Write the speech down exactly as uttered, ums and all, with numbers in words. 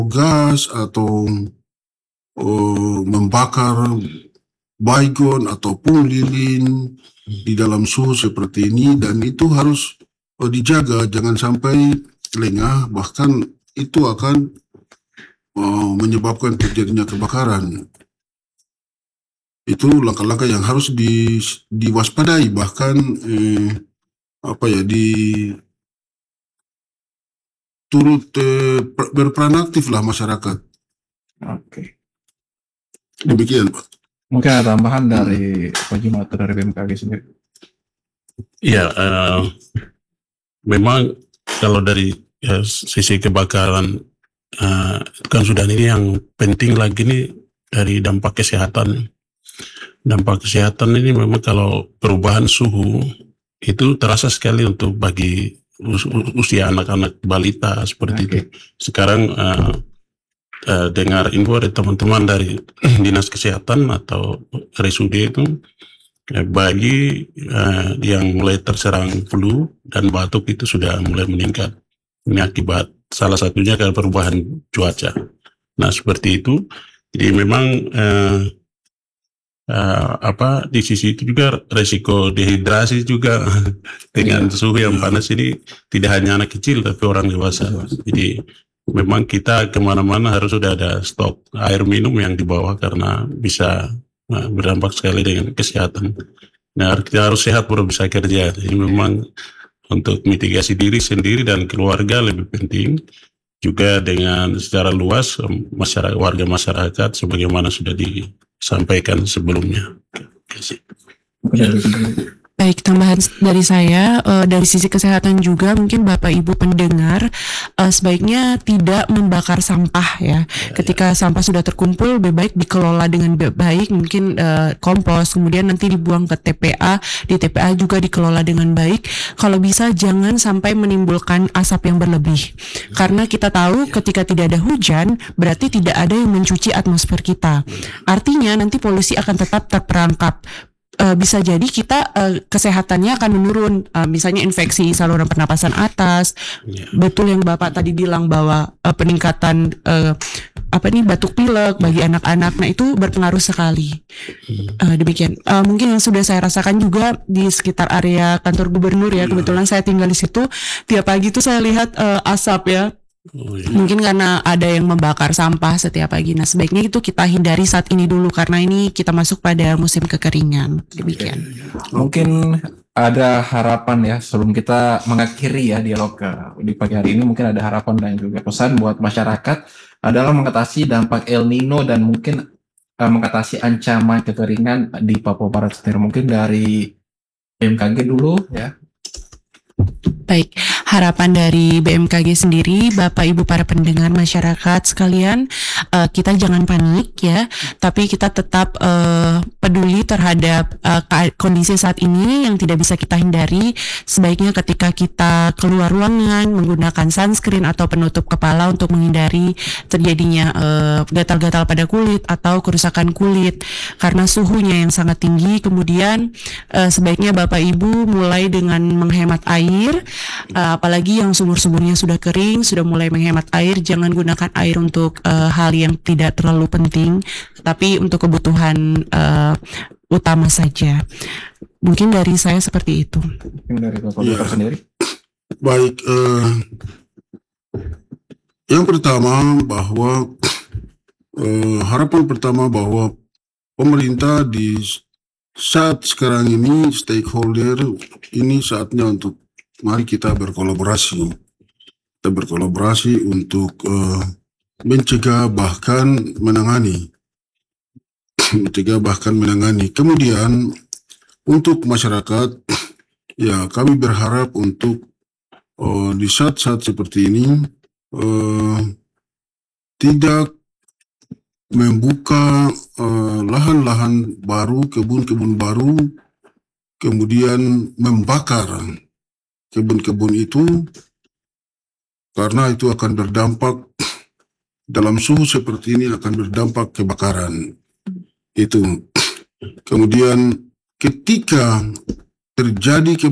gas atau uh, membakar baygon ataupun lilin di dalam suhu seperti ini, dan itu harus uh, dijaga jangan sampai lengah, bahkan itu akan uh, menyebabkan terjadinya kebakaran. Itu langkah-langkah yang harus di, diwaspadai, bahkan eh, apa ya di turut eh, berperan aktif lah masyarakat. Oke. Demikian, Pak. Mungkin ada tambahan dari Pak Juma atau dari B M K G sendiri? Iya, uh, memang kalau dari ya, sisi kebakaran uh, kan sudah ini yang penting lagi nih dari dampak kesehatan. Dampak kesehatan ini memang kalau perubahan suhu itu terasa sekali untuk bagi us usia anak-anak balita seperti okay. itu. Sekarang uh, uh, dengar info dari teman-teman dari dinas kesehatan atau R S U D itu uh, bagi uh, yang mulai terserang flu dan batuk itu sudah mulai meningkat. Ini akibat salah satunya karena perubahan cuaca. Nah seperti itu. Jadi memang uh, Uh, apa di sisi itu juga resiko dehidrasi juga dengan suhu yang panas ini tidak hanya anak kecil tapi orang dewasa. Jadi memang kita kemana-mana harus sudah ada stok air minum yang dibawa karena bisa uh, berdampak sekali dengan kesehatan. Nah kita harus sehat baru bisa kerja. Jadi memang untuk mitigasi diri sendiri dan keluarga lebih penting. Juga dengan secara luas masyarakat warga masyarakat sebagaimana sudah disampaikan sebelumnya. Baik, tambahan dari saya uh, dari sisi kesehatan juga mungkin Bapak Ibu pendengar uh, sebaiknya tidak membakar sampah ya. Ketika sampah sudah terkumpul lebih baik dikelola dengan baik, mungkin uh, kompos, kemudian nanti dibuang ke T P A, di T P A juga dikelola dengan baik. Kalau bisa jangan sampai menimbulkan asap yang berlebih. Karena kita tahu ketika tidak ada hujan berarti tidak ada yang mencuci atmosfer kita. Artinya nanti polusi akan tetap terperangkap. Uh, bisa jadi kita uh, kesehatannya akan menurun, uh, misalnya infeksi saluran pernapasan atas. Yeah. Betul yang Bapak tadi bilang bahwa uh, peningkatan uh, apa nih batuk pilek bagi anak-anak, nah itu berpengaruh sekali. Uh, demikian. Uh, mungkin yang sudah saya rasakan juga di sekitar area kantor gubernur ya, kebetulan saya tinggal di situ. Tiap pagi tuh saya lihat uh, asap ya. Oh, iya. Mungkin karena ada yang membakar sampah setiap pagi. Nah sebaiknya itu kita hindari saat ini dulu karena ini kita masuk pada musim kekeringan. Demikian. Mungkin ada harapan ya sebelum kita mengakhiri ya dialog ke di pagi hari ini, mungkin ada harapan dan juga pesan buat masyarakat adalah mengatasi dampak El Nino dan mungkin uh, mengatasi ancaman kekeringan di Papua Barat sendiri. Mungkin dari B M K G dulu ya. Baik, harapan dari B M K G sendiri, Bapak Ibu para pendengar masyarakat sekalian, uh, kita jangan panik ya, tapi kita tetap uh, peduli terhadap uh, kondisi saat ini yang tidak bisa kita hindari. Sebaiknya ketika kita keluar ruangan menggunakan sunscreen atau penutup kepala untuk menghindari terjadinya uh, gatal-gatal pada kulit atau kerusakan kulit karena suhunya yang sangat tinggi. Kemudian uh, sebaiknya Bapak Ibu mulai dengan menghemat air. Uh, apalagi yang sumur-sumurnya sudah kering, sudah mulai menghemat air, jangan gunakan air untuk uh, hal yang tidak terlalu penting, tapi untuk kebutuhan uh, utama saja. Mungkin dari saya seperti itu. Mungkin dari Bapak ya. Sendiri. Baik, uh, yang pertama bahwa uh, harapan pertama bahwa pemerintah di saat sekarang ini stakeholder ini saatnya untuk mari kita berkolaborasi, kita berkolaborasi untuk uh, mencegah bahkan menangani, mencegah bahkan menangani. Kemudian untuk masyarakat, ya kami berharap untuk uh, di saat-saat seperti ini uh, tidak membuka lahan-lahan uh, baru, kebun-kebun baru, kemudian membakar kebun-kebun itu karena itu akan berdampak dalam suhu seperti ini akan berdampak kebakaran itu. Kemudian ketika terjadi